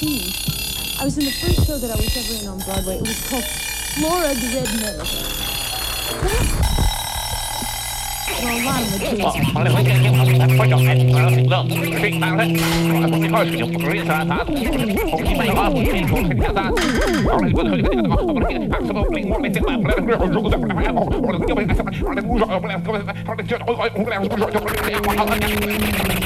15. I was in the first show that I was ever in on Broadway. It was called Flora the Red Nose. Well, a lot of the kids.